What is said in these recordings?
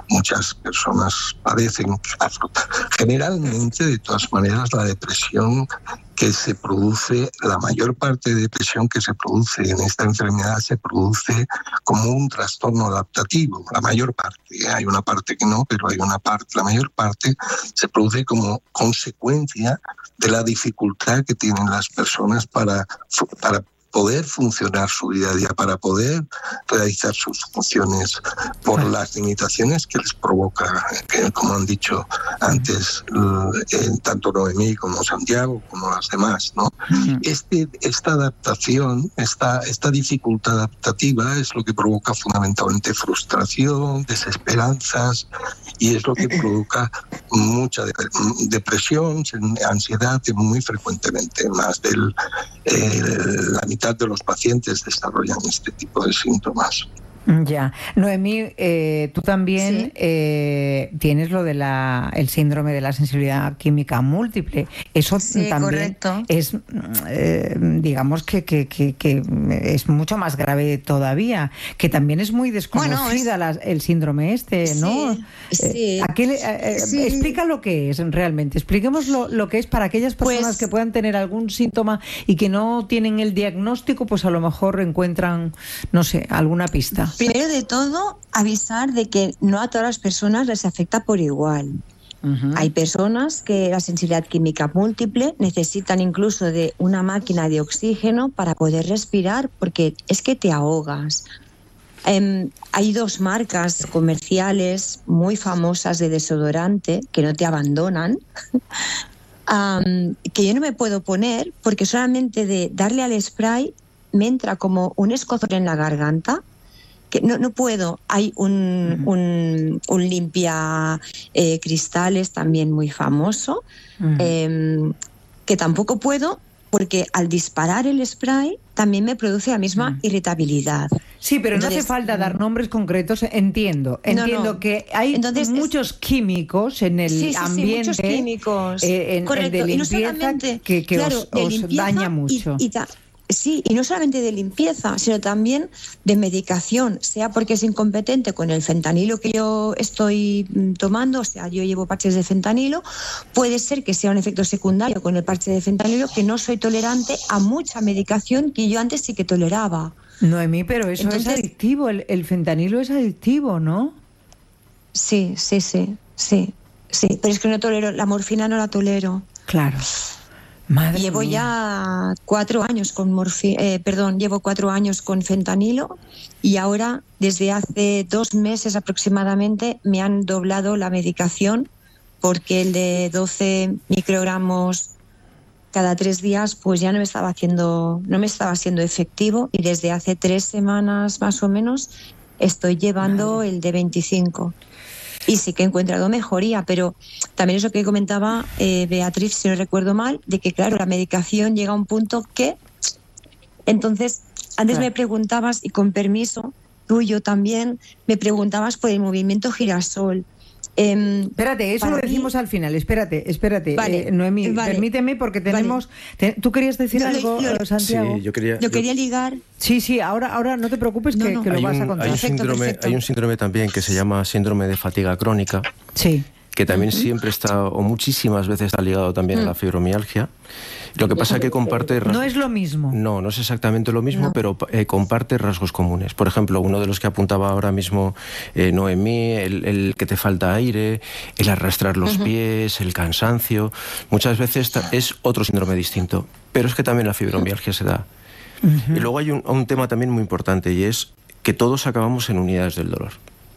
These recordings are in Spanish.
muchas personas padecen. Generalmente, de todas maneras, la depresión que se produce, la mayor parte de depresión que se produce en esta enfermedad se produce como un trastorno adaptativo. La mayor parte, hay una parte que no, pero hay una parte, la mayor parte se produce como consecuencia de la dificultad que tienen las personas para poder funcionar su día a día, para poder realizar sus funciones por las limitaciones que les provoca, como han dicho antes, tanto Noemí como Santiago, como las demás, ¿no? Esta adaptación, esta dificultad adaptativa es lo que provoca fundamentalmente frustración, desesperanzas, y es lo que provoca mucha depresión, ansiedad, muy frecuentemente. Más de la mitad de los pacientes desarrollan este tipo de síntomas. Ya. Noemí, tú también tienes lo de el síndrome de la sensibilidad química múltiple. Eso también correcto. Es, digamos que es mucho más grave todavía, que también es muy desconocida el síndrome ¿no? Sí. Explica lo que es realmente. Expliquemos lo que es para aquellas personas que puedan tener algún síntoma y que no tienen el diagnóstico, pues a lo mejor encuentran, no sé, alguna pista. Primero de todo, avisar de que no a todas las personas les afecta por igual. Hay personas que la sensibilidad química múltiple necesitan incluso de una máquina de oxígeno para poder respirar, porque es que te ahogas. Hay 2 marcas comerciales muy famosas de desodorante que no te abandonan, que yo no me puedo poner porque solamente de darle al spray me entra como un escozor en la garganta. Que no puedo. Hay un limpia cristales también muy famoso, que tampoco puedo porque al disparar el spray también me produce la misma irritabilidad. Sí, pero entonces, no hace falta dar nombres concretos. Entiendo que hay muchos químicos en el ambiente, muchos químicos. Correcto. El de limpieza, que os daña mucho. Sí, y no solamente de limpieza, sino también de medicación, sea porque es incompetente con el fentanilo que yo estoy tomando, o sea, yo llevo parches de fentanilo, puede ser que sea un efecto secundario con el parche de fentanilo, que no soy tolerante a mucha medicación que yo antes sí que toleraba. Noemí, pero eso es adictivo, el fentanilo es adictivo, ¿no? Sí, pero es que no tolero, la morfina no la tolero. Claro. Llevo ya 4 años con llevo 4 años con fentanilo y ahora desde hace 2 meses aproximadamente me han doblado la medicación porque el de 12 microgramos cada 3 días pues ya no me estaba siendo efectivo, y desde hace 3 semanas más o menos estoy llevando el de 25. Y sí que he encontrado mejoría, pero también es lo que comentaba Beatriz, si no recuerdo mal, de que claro, la medicación llega a un punto que... Entonces, antes me preguntabas, y con permiso tuyo también, me preguntabas por el movimiento girasol. Espérate, eso lo decimos al final. Espérate, vale, Noemí, permíteme porque tenemos... ¿Tú querías decir algo, Santiago? Sí, yo quería ligar. Sí, ahora no te preocupes que lo vas a contar. Hay un síndrome también que se llama síndrome de fatiga crónica. Sí. Que también siempre está, o muchísimas veces está ligado también a la fibromialgia. Lo que pasa es que comparte... No es lo mismo. No es exactamente lo mismo, pero comparte rasgos comunes. Por ejemplo, uno de los que apuntaba ahora mismo Noemí, el que te falta aire, el arrastrar los pies, el cansancio. Muchas veces es otro síndrome distinto, pero es que también la fibromialgia se da. Y luego hay un tema también muy importante, y es que todos acabamos en unidades del dolor.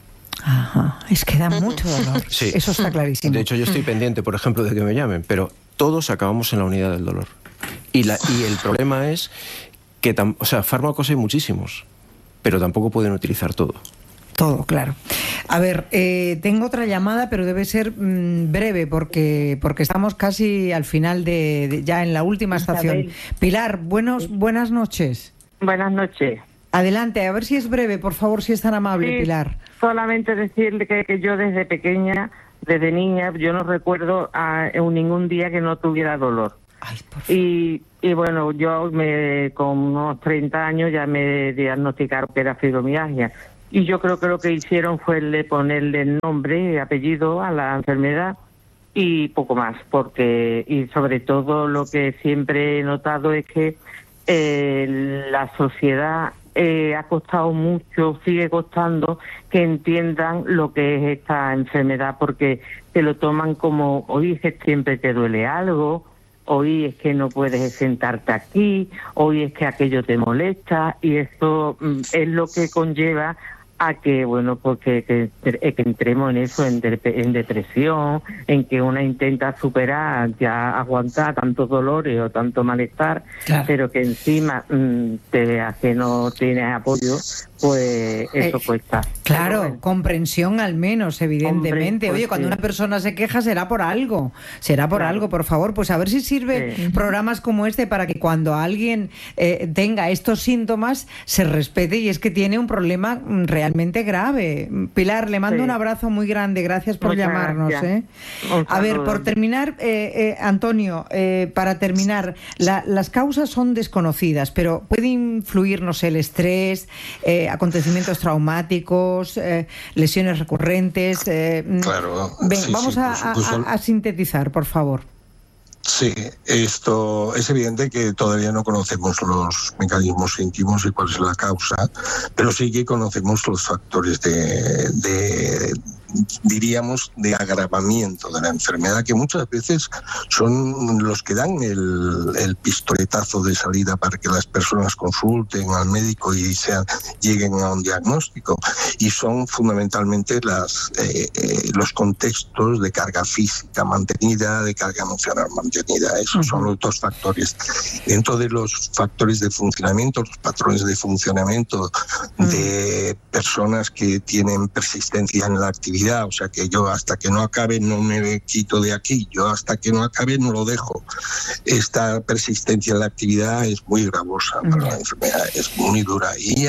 Ajá, es que da mucho dolor. Sí. Eso está clarísimo. De hecho, yo estoy pendiente, por ejemplo, de que me llamen, pero todos acabamos en la unidad del dolor. Y el problema es que, fármacos hay muchísimos, pero tampoco pueden utilizar todo. Todo, claro. A ver, tengo otra llamada, pero debe ser breve porque estamos casi al final ya en la última estación. Pilar, buenas noches. Buenas noches. Adelante, a ver si es breve, por favor, si es tan amable, Pilar. Solamente decirle que yo desde pequeña, desde niña, yo no recuerdo ningún día que no tuviera dolor. Ay, por favor. Y bueno, yo con unos 30 años ya me diagnosticaron que era fibromialgia. y yo creo que lo que hicieron fue ponerle nombre y apellido a la enfermedad y poco más, y sobre todo lo que siempre he notado es que la sociedad ha costado mucho, sigue costando que entiendan lo que es esta enfermedad, porque se lo toman como, hoy es que siempre te duele algo, hoy es que no puedes sentarte aquí, hoy es que aquello te molesta, y esto es lo que conlleva a que, bueno, porque que entremos en eso, en depresión, en que una intenta superar, ya aguantar tantos dolores o tanto malestar, claro, pero que encima te veas que no tienes apoyo, pues eso cuesta. Claro, bueno, comprensión al menos, evidentemente. Oye, cuando una persona se queja será por algo, algo, por favor. Pues a ver si sirve programas como este para que cuando alguien tenga estos síntomas se respete, y es que tiene un problema realmente grave. Pilar, le mando un abrazo muy grande, gracias por llamarnos. A ver, por terminar, Antonio, para terminar, las causas son desconocidas, pero puede influir, no sé, el estrés, acontecimientos traumáticos, lesiones recurrentes. Claro. Vamos a sintetizar, por favor. Sí, esto es evidente que todavía no conocemos los mecanismos íntimos y cuál es la causa, pero sí que conocemos los factores diríamos, de agravamiento de la enfermedad, que muchas veces son los que dan el pistoletazo de salida para que las personas consulten al médico y lleguen a un diagnóstico, y son fundamentalmente los contextos de carga física mantenida, de carga emocional mantenida. Esos son los dos factores. Dentro de los factores de funcionamiento, los patrones de funcionamiento de personas que tienen persistencia en la actividad, o sea que yo hasta que no acabe no me quito de aquí, yo hasta que no acabe no lo dejo. Esta persistencia en la actividad es muy gravosa para la enfermedad, es muy dura,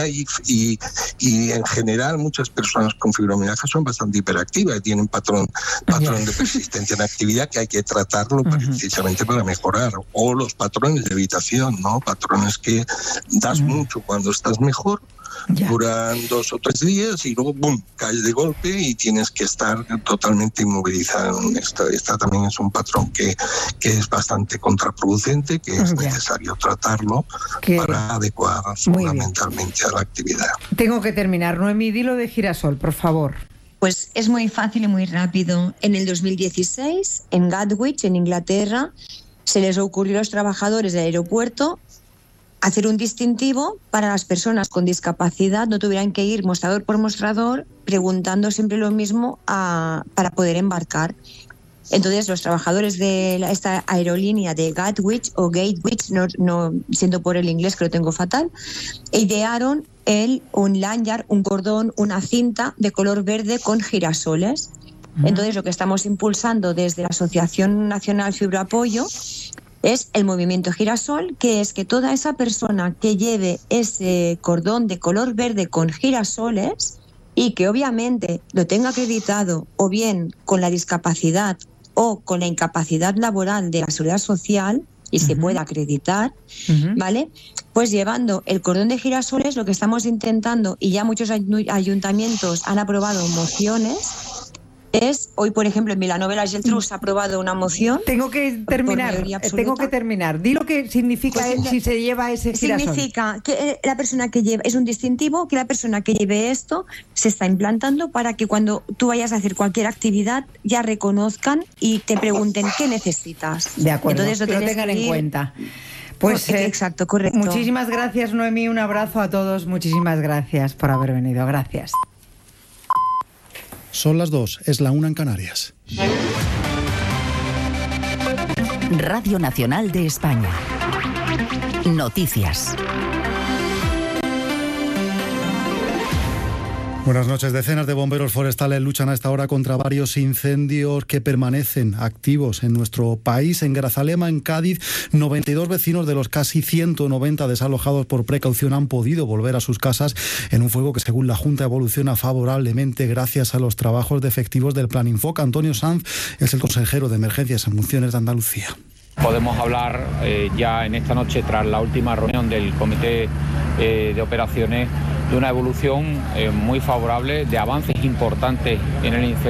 y en general muchas personas con fibromialgia son bastante hiperactivas y tienen patrón de persistencia en la actividad que hay que tratarlo precisamente para mejorar, o los patrones de evitación, ¿no? Patrones que das mucho cuando estás mejor, duran 2 o 3 días y luego ¡bum!, caes de golpe y tienes que estar totalmente inmovilizado. Esta también es un patrón que es bastante contraproducente, que es necesario tratarlo para adecuar fundamentalmente a la actividad. Tengo que terminar. Noemí, dilo de Girasol, por favor. Pues es muy fácil y muy rápido. En el 2016, en Gatwick, en Inglaterra, se les ocurrió a los trabajadores del aeropuerto hacer un distintivo para las personas con discapacidad, no tuvieran que ir mostrador por mostrador preguntando siempre lo mismo para poder embarcar. Entonces los trabajadores de esta aerolínea de Gatwick o Gatwick, no siento por el inglés que lo tengo fatal, idearon un lanyard, un cordón, una cinta de color verde con girasoles. Entonces lo que estamos impulsando desde la Asociación Nacional Fibroapoyo es el movimiento girasol, que es que toda esa persona que lleve ese cordón de color verde con girasoles y que obviamente lo tenga acreditado o bien con la discapacidad o con la incapacidad laboral de la Seguridad Social y se pueda acreditar, ¿vale? Pues llevando el cordón de girasoles, lo que estamos intentando, y ya muchos ayuntamientos han aprobado mociones, hoy, por ejemplo, en Vilanova y Geltrú se ha aprobado una moción. Tengo que terminar. Di lo que significa si se lleva ese girasol. Significa que la persona que lleva, es un distintivo, que la persona que lleve esto se está implantando para que cuando tú vayas a hacer cualquier actividad ya reconozcan y te pregunten qué necesitas. De acuerdo, entonces lo tengan en cuenta. Pues exacto, correcto. Muchísimas gracias, Noemí, un abrazo a todos, muchísimas gracias por haber venido, gracias. Son las 2, es la 1 en Canarias. Radio Nacional de España. Noticias. Buenas noches. Decenas de bomberos forestales luchan a esta hora contra varios incendios que permanecen activos en nuestro país. En Grazalema, en Cádiz, 92 vecinos de los casi 190 desalojados por precaución han podido volver a sus casas en un fuego que, según la Junta, evoluciona favorablemente gracias a los trabajos de efectivos del Plan Infoca. Antonio Sanz es el consejero de Emergencias en Funciones de Andalucía. Podemos hablar ya en esta noche, tras la última reunión del Comité de Operaciones, de una evolución muy favorable, de avances importantes en el incendio